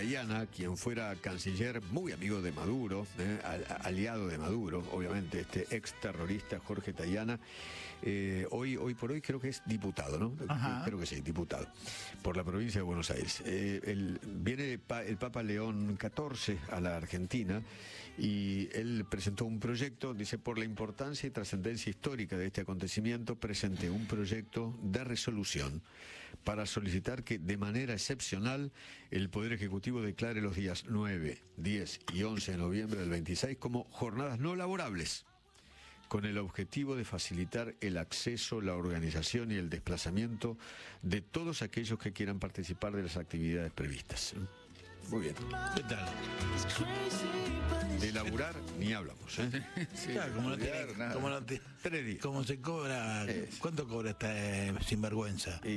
Tayana, quien fuera canciller, muy amigo de Maduro, aliado de Maduro, obviamente, este ex terrorista Jorge Tayana, hoy por hoy creo que es diputado, ¿no? Ajá. Creo que sí, diputado, por la provincia de Buenos Aires. Viene el Papa León XIV a la Argentina y él presentó un proyecto, dice, por la importancia y trascendencia histórica de este acontecimiento, presenté un proyecto de resolución para solicitar que de manera excepcional el Poder Ejecutivo declare los días 9, 10 y 11 de noviembre del 26 como jornadas no laborables, con el objetivo de facilitar el acceso, la organización y el desplazamiento de todos aquellos que quieran participar de las actividades previstas. Muy bien. ¿Qué tal? De laburar ni hablamos, ¿eh? Sí, claro, como no tiene, 3 días. como se cobra, ¿cuánto cobra esta sinvergüenza?